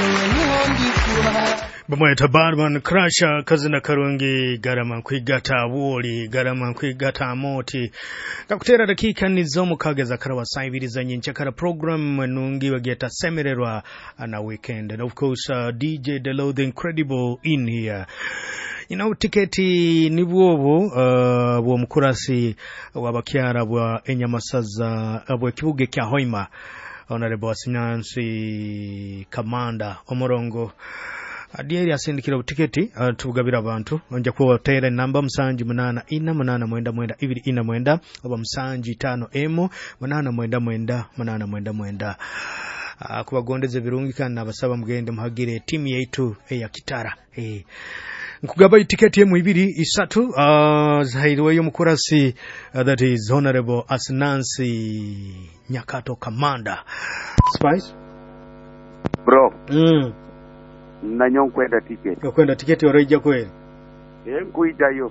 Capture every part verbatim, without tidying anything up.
Bamweta Badman Crusher kazina karungi garama kwigata woli garama kwigata moti kakutera dakika nizo mukageza karawa saibiriza nyinchakara program nungi wageta semererwa na weekend, and of course uh, D J Delo the Incredible in here. You know, tiketi nibuobo uh, bwo mukurasi wabakyara bwa enyamasaza bwa kibuge kya Hoima Honorable Asinansi Kamanda Omorongo Adieri asindikira tiketi uh, tugabira abantu onja kwa tere namba msanji munana ina munana mwenda mwenda ibiri ina mwenda oba msanji tano emo munana mwenda mwenda munana mwenda mwenda uh, kubagondeze birungikana abasaba mugende muhagire timu yaitu eya Kitara eh nkugaba itiketi emu ibiri isatu uh, zahiruwe yo mukurasi uh, that is Honorable Asinansi Nyakato Kamanda Spice bro mm na nyonkwenda tiketi kwenda tiketi oreja kweli eh kuija yo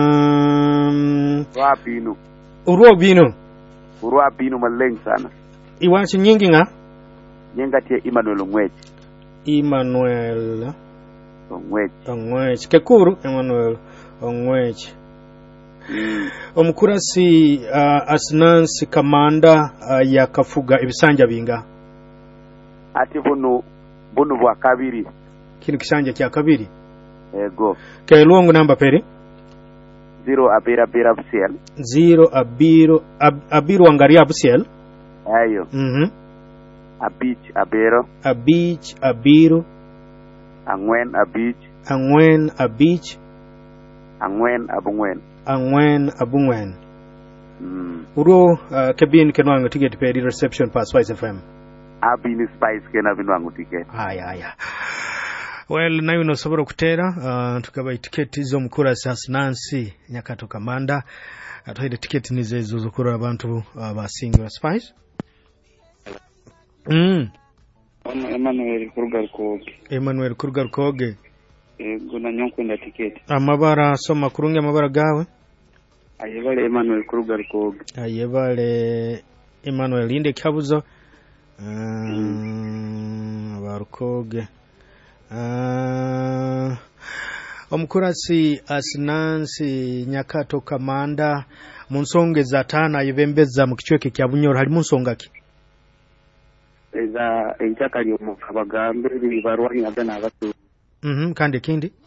um wapi ino urwo bino urwo bino maleng sana iwachi nyingi nga nyenga tie Emmanuel Ongwechi Emmanuel Ongwechi Ongwechi kekuru Emmanuel Ongwechi mm. Omukurasi uh, Asinansi Kamanda uh, yakafuga ibisanja binga ati buno buno bwa kabiri kino kisanja kya kabiri ego kailongo namba peri zero abira abira absiel zero abiro ab, abiru angaria absiel ayo mhm mm abich abero abich abiru angwen abich angwen abich angwen abungwen angwen abungwen mm. Uro uh, kebin kenwango ticket peri reception pa Spice F M abini Spice kena binwango ticket haya haya. Well, nayo no sobora kutera uh, tukaba tiketi zo mukurasi Asinansi Nyakato Kamanda atohide tiketi nizezo zokura abantu uh, basingira Spice mm Emmanuel Kurgar Koge Emmanuel Kurgar Koge ego na nyonkwenda tiketi amabara soma kurungi amabara gawe ayebale Emmanuel Kurgar Koge ayebale Emmanuel inde kabuzo mm. Barukoge uh, omukurasi Asinansi Nyakato Kamanda munsonge za tana yebembeza mu kichweke kya Bunyoro hali munsonga ki eza enchaka lyo mukabagambe bibarwani agana abatu mhm mm kandi kindi